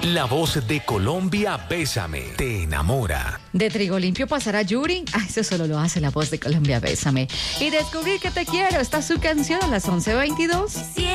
La voz de Colombia, Bésame, te enamora. De Trigo Limpio pasar a Yuri. Eso solo lo hace la voz de Colombia, Bésame. Y Descubrir que te quiero. Está su canción a las 11:22.